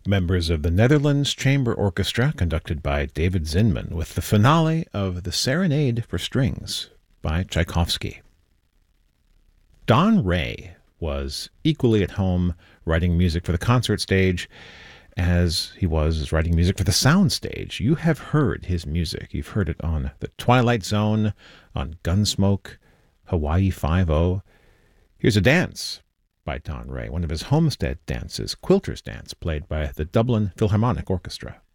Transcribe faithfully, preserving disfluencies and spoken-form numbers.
members of the Netherlands Chamber Orchestra, conducted by David Zinman, with the finale of the Serenade for Strings by Tchaikovsky. Don Ray was equally at home writing music for the concert stage as he was writing music for the sound stage. You have heard his music. You've heard it on The Twilight Zone, on Gunsmoke, Hawaii Five-O. Here's a dance by Don Ray, one of his homestead dances, Quilter's Dance, played by the Dublin Philharmonic Orchestra.